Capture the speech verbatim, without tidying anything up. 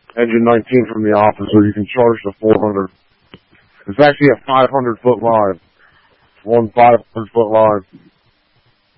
Engine nineteen from the officer. You can charge to four hundred. It's actually a five hundred foot line. One five hundred foot line.